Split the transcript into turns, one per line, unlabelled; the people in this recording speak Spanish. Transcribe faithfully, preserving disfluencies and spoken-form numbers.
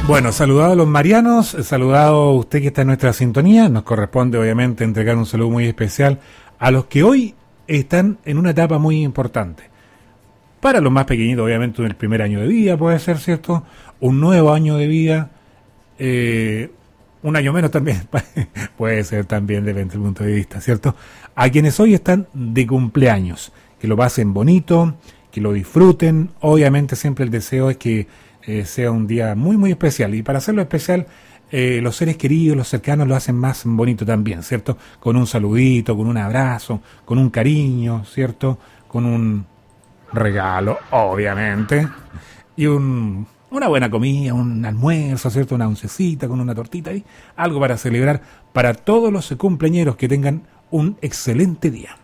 Bueno, saludado a los marianos, saludado a usted que está en nuestra sintonía. Nos corresponde obviamente entregar un saludo muy especial a los que hoy están en una etapa muy importante. Para los más pequeñitos, obviamente, el primer año de vida puede ser, ¿cierto? Un nuevo año de vida, eh, un año menos también, puede ser también desde el punto de vista, ¿cierto? A quienes hoy están de cumpleaños, que lo pasen bonito, que lo disfruten. Obviamente siempre el deseo es que eh, sea un día muy, muy especial. Y para hacerlo especial, eh, los seres queridos, los cercanos lo hacen más bonito también, ¿cierto? Con un saludito, con un abrazo, con un cariño, ¿cierto? Con un regalo, obviamente, y un, una buena comida, un almuerzo, ¿cierto? Una oncecita con una tortita y algo para celebrar para todos los cumpleañeros que tengan un excelente día.